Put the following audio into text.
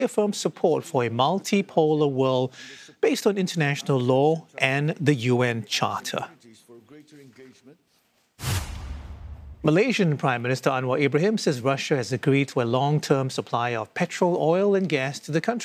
reaffirmed support for a multipolar world based on international law and the UN Charter. Malaysian Prime Minister Anwar Ibrahim says Russia has agreed to a long-term supply of petrol, oil and gas to the country.